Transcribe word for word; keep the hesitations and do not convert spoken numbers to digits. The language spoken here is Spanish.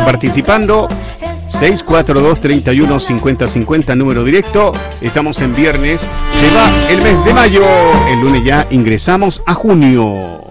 participando. seis cuatro dos, treinta y uno, cincuenta cincuenta, número directo. Estamos en viernes, se va el mes de mayo. El lunes ya ingresamos a junio.